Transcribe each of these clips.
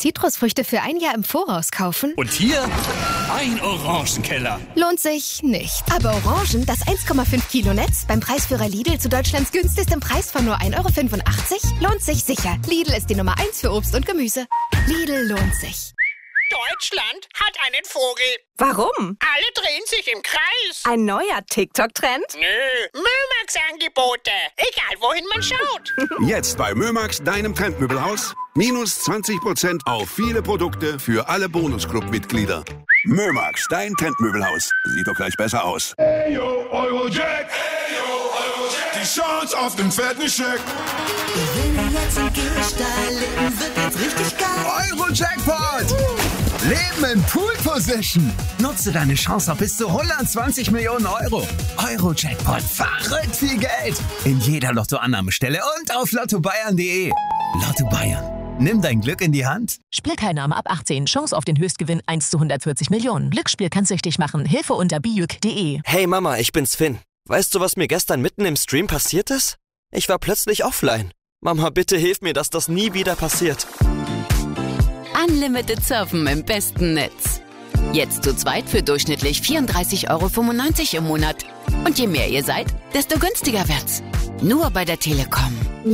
Zitrusfrüchte für ein Jahr im Voraus kaufen? Und hier ein Orangenkeller. Lohnt sich nicht. Aber Orangen, das 1,5 Kilo Netz, beim Preisführer Lidl zu Deutschlands günstigstem Preis von nur 1,85 €, lohnt sich sicher. Lidl ist die Nummer 1 für Obst und Gemüse. Lidl lohnt sich. Deutschland hat einen Vogel. Warum? Alle drehen sich im Kreis. Ein neuer TikTok-Trend? Nö, Mömax-Angebote. Egal, wohin man schaut. Jetzt bei Mömax, deinem Trendmöbelhaus. Minus 20% auf viele Produkte für alle Bonusclub-Mitglieder. Mömax, dein Trendmöbelhaus. Sieht doch gleich besser aus. Hey yo, Eurojack. Hey yo, Eurojack. Die Chance auf den fetten Scheck. Gewinne jetzt im Gehstall, Leben wird jetzt richtig geil. Euro-Jackpot! Leben in Pool-Position. Nutze deine Chance auf bis zu 120 Millionen €. Euro-Jackpot, verrückt viel Geld. In jeder Lottoannahmestelle und auf lottobayern.de. Lotto Bayern. Nimm dein Glück in die Hand. Spielteilnahme ab 18. Chance auf den Höchstgewinn 1 zu 140 Millionen. Glücksspiel kann süchtig machen. Hilfe unter bijuk.de. Hey Mama, ich bin's Finn. Weißt du, was mir gestern mitten im Stream passiert ist? Ich war plötzlich offline. Mama, bitte hilf mir, dass das nie wieder passiert. Unlimited Surfen im besten Netz. Jetzt zu zweit für durchschnittlich 34,95 € im Monat. Und je mehr ihr seid, desto günstiger wird's. Nur bei der Telekom.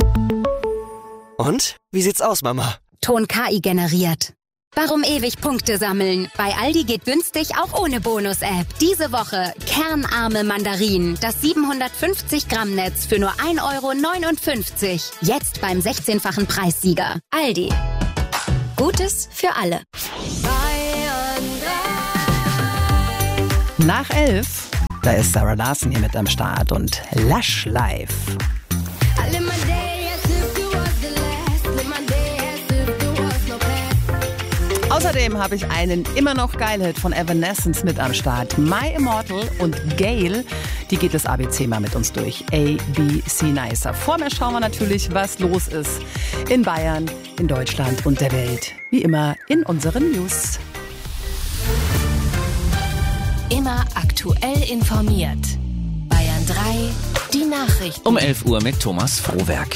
Und? Wie sieht's aus, Mama? Ton KI generiert. Warum ewig Punkte sammeln? Bei Aldi geht günstig auch ohne Bonus-App. Diese Woche kernarme Mandarinen. Das 750 Gramm Netz für nur 1,59 €. Jetzt beim 16-fachen Preissieger. Aldi. Gutes für alle. Nach 11, da ist Sarah Larson hier mit am Start und Lush Life. Außerdem habe ich einen immer noch Geil-Hit von Evanescence mit am Start. My Immortal und Gail, die geht das ABC mal mit uns durch. A, B, C, Nicer. Vorher schauen wir natürlich, was los ist in Bayern, in Deutschland und der Welt. Wie immer in unseren News. Immer aktuell informiert. Bayern 3, die Nachrichten. Um 11 Uhr mit Thomas Frohwerk.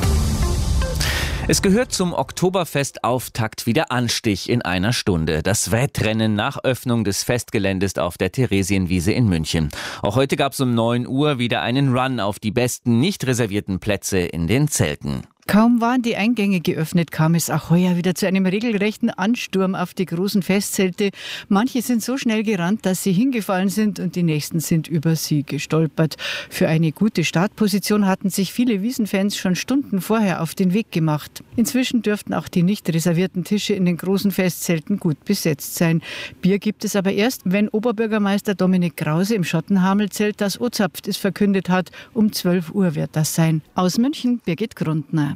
Es gehört zum Oktoberfestauftakt wieder Anstich in einer Stunde. Das Wettrennen nach Öffnung des Festgeländes auf der Theresienwiese in München. Auch heute gab es um 9 Uhr wieder einen Run auf die besten nicht reservierten Plätze in den Zelten. Kaum waren die Eingänge geöffnet, kam es auch heuer wieder zu einem regelrechten Ansturm auf die großen Festzelte. Manche sind so schnell gerannt, dass sie hingefallen sind und die nächsten sind über sie gestolpert. Für eine gute Startposition hatten sich viele Wiesenfans schon Stunden vorher auf den Weg gemacht. Inzwischen dürften auch die nicht reservierten Tische in den großen Festzelten gut besetzt sein. Bier gibt es aber erst, wenn Oberbürgermeister Dominik Krause im Schottenhamelzelt, das O-Zapft ist, verkündet hat. Um 12 Uhr wird das sein. Aus München, Birgit Grundner.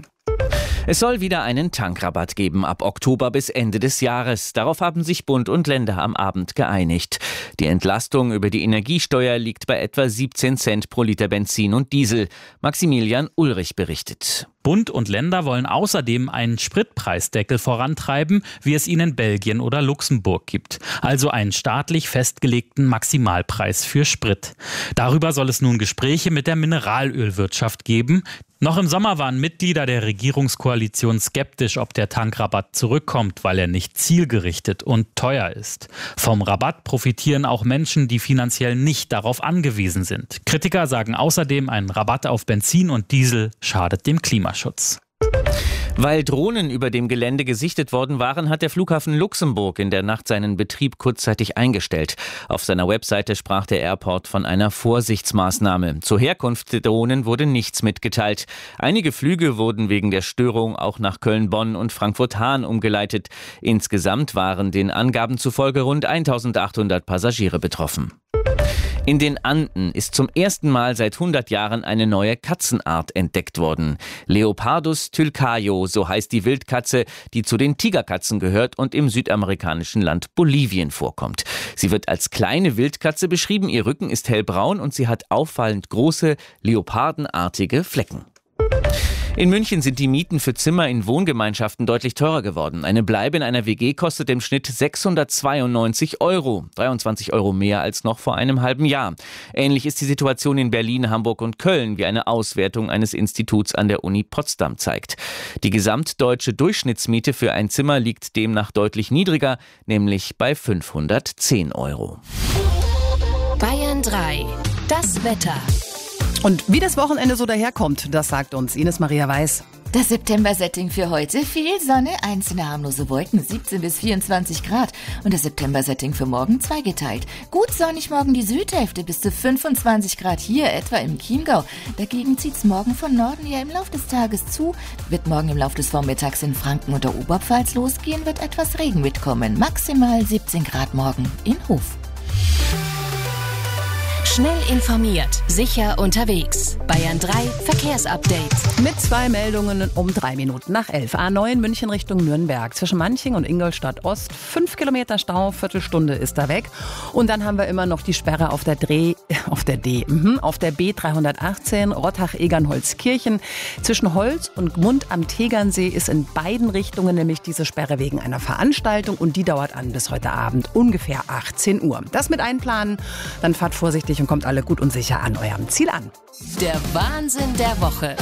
Es soll wieder einen Tankrabatt geben ab Oktober bis Ende des Jahres. Darauf haben sich Bund und Länder am Abend geeinigt. Die Entlastung über die Energiesteuer liegt bei etwa 17 Cent pro Liter Benzin und Diesel. Maximilian Ulrich berichtet. Bund und Länder wollen außerdem einen Spritpreisdeckel vorantreiben, wie es ihn in Belgien oder Luxemburg gibt. Also einen staatlich festgelegten Maximalpreis für Sprit. Darüber soll es nun Gespräche mit der Mineralölwirtschaft geben. Noch im Sommer waren Mitglieder der Regierungskoalition skeptisch, ob der Tankrabatt zurückkommt, weil er nicht zielgerichtet und teuer ist. Vom Rabatt profitieren auch Menschen, die finanziell nicht darauf angewiesen sind. Kritiker sagen außerdem, ein Rabatt auf Benzin und Diesel schadet dem Klimaschutz. Weil Drohnen über dem Gelände gesichtet worden waren, hat der Flughafen Luxemburg in der Nacht seinen Betrieb kurzzeitig eingestellt. Auf seiner Webseite sprach der Airport von einer Vorsichtsmaßnahme. Zur Herkunft der Drohnen wurde nichts mitgeteilt. Einige Flüge wurden wegen der Störung auch nach Köln-Bonn und Frankfurt-Hahn umgeleitet. Insgesamt waren den Angaben zufolge rund 1.800 Passagiere betroffen. In den Anden ist zum ersten Mal seit 100 Jahren eine neue Katzenart entdeckt worden. Leopardus thylcaio, so heißt die Wildkatze, die zu den Tigerkatzen gehört und im südamerikanischen Land Bolivien vorkommt. Sie wird als kleine Wildkatze beschrieben, ihr Rücken ist hellbraun und sie hat auffallend große, leopardenartige Flecken. In München sind die Mieten für Zimmer in Wohngemeinschaften deutlich teurer geworden. Eine Bleibe in einer WG kostet im Schnitt 692 €, 23 € mehr als noch vor einem halben Jahr. Ähnlich ist die Situation in Berlin, Hamburg und Köln, wie eine Auswertung eines Instituts an der Uni Potsdam zeigt. Die gesamtdeutsche Durchschnittsmiete für ein Zimmer liegt demnach deutlich niedriger, nämlich bei 510 €. Bayern 3. Das Wetter. Und wie das Wochenende so daherkommt, das sagt uns Ines Maria Weiß. Das September-Setting für heute: viel Sonne, einzelne harmlose Wolken, 17 bis 24 Grad. Und das September-Setting für morgen zweigeteilt. Gut sonnig morgen die Südhälfte, bis zu 25 Grad hier, etwa im Chiemgau. Dagegen zieht's morgen von Norden her im Laufe des Tages zu. Wird morgen im Laufe des Vormittags in Franken und der Oberpfalz losgehen, wird etwas Regen mitkommen. Maximal 17 Grad morgen in Hof. Schnell informiert, sicher unterwegs. Bayern 3 Verkehrsupdate. Mit 2 Meldungen um 3 Minuten nach 11. A9 München Richtung Nürnberg. Zwischen Manching und Ingolstadt Ost 5 Kilometer Stau, Viertelstunde ist da weg. Und dann haben wir immer noch die Sperre auf der B318 Rottach-Egernholzkirchen. Zwischen Holz und Gmund am Tegernsee ist in beiden Richtungen nämlich diese Sperre wegen einer Veranstaltung. Und die dauert an bis heute Abend ungefähr 18 Uhr. Das mit einplanen, dann fahrt vorsichtig und kommt alle gut und sicher an eurem Ziel an. Der Wahnsinn der Woche.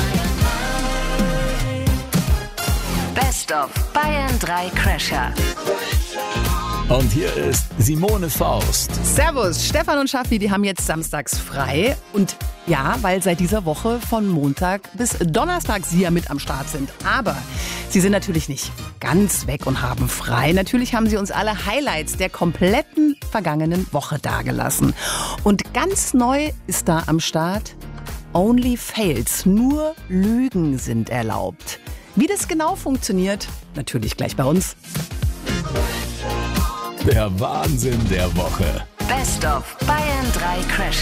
Best of Bayern 3 Crasher. Und hier ist Simone Faust. Servus, Stefan und Schaffi, die haben jetzt samstags frei. Und ja, weil seit dieser Woche von Montag bis Donnerstag sie ja mit am Start sind. Aber sie sind natürlich nicht ganz weg und haben frei. Natürlich haben sie uns alle Highlights der kompletten vergangenen Woche dagelassen. Und ganz neu ist da am Start Only Fails. Nur Lügen sind erlaubt. Wie das genau funktioniert, natürlich gleich bei uns. Der Wahnsinn der Woche. Best of Bayern 3 Crash.